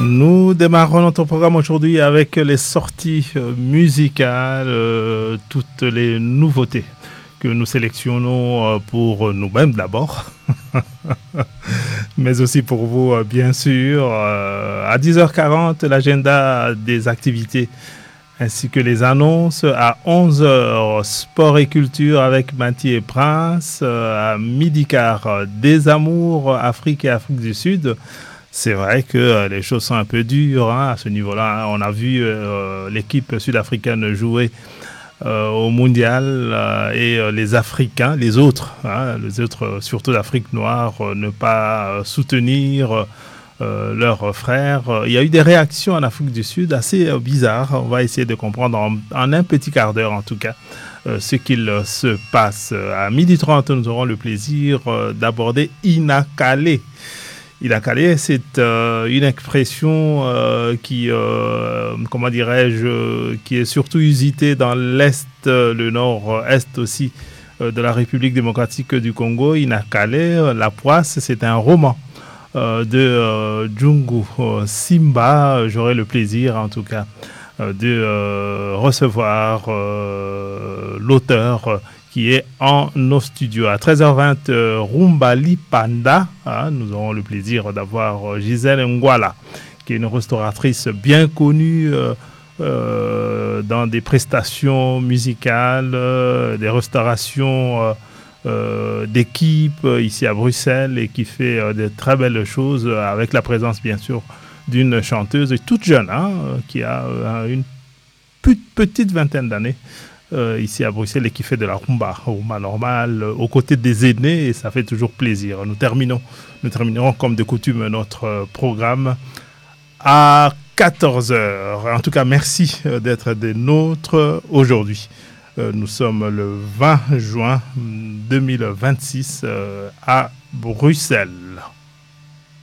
Nous démarrons notre programme aujourd'hui avec les sorties musicales, toutes les nouveautés que nous sélectionnons pour nous-mêmes d'abord, mais aussi pour vous bien sûr. À 10h40, l'agenda des activités ainsi que les annonces. À 11h, sport et culture avec Mathieu Prince. À midi quart, des amours, Afrique et Afrique du Sud. C'est vrai que les choses sont un peu dures à ce niveau-là. On a vu l'équipe sud-africaine jouer au mondial et les Africains, les autres surtout d'Afrique noire, ne pas soutenir leurs frères. Il y a eu des réactions en Afrique du Sud assez bizarres. On va essayer de comprendre en un petit quart d'heure en tout cas ce qu'il se passe. À 12h30, nous aurons le plaisir d'aborder Inakale. Inakale, c'est une expression qui, comment dirais-je, qui est surtout usitée dans l'Est, le Nord-Est aussi de la République démocratique du Congo. Inakale, la poisse, c'est un roman de Jungu Simba. J'aurai le plaisir, en tout cas, de recevoir l'auteur qui est en nos studios. À 13h20, Rumbali Panda. Nous aurons le plaisir d'avoir Gisèle Ngwala, qui est une restauratrice bien connue dans des prestations musicales, des restaurations d'équipe ici à Bruxelles et qui fait de très belles choses avec la présence, bien sûr, d'une chanteuse toute jeune, qui a une petite vingtaine d'années. Ici à Bruxelles et qui fait de la rumba normale aux côtés des aînés et ça fait toujours plaisir. Nous terminerons comme de coutume notre programme à 14h. En tout cas, merci d'être des nôtres aujourd'hui. Nous sommes le 20 juin 2026 à Bruxelles.